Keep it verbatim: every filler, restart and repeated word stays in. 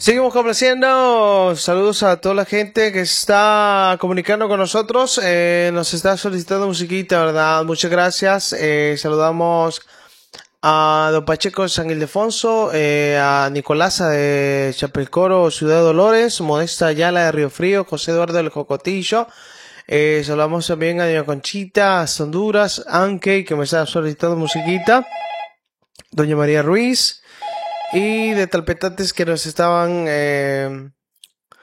Seguimos complaciendo. Saludos a toda la gente que está comunicando con nosotros. Eh, nos está solicitando musiquita, ¿verdad? Muchas gracias. Eh, saludamos a Don Pacheco de San Ildefonso, eh, a Nicolasa de Chapelcoro, Ciudad de Dolores, Modesta Ayala de Río Frío, José Eduardo del Jocotillo. Eh, saludamos también a Doña Conchita, a Honduras, Anke, que me está solicitando musiquita. Doña María Ruiz. Y de Talpetantes que nos estaban eh,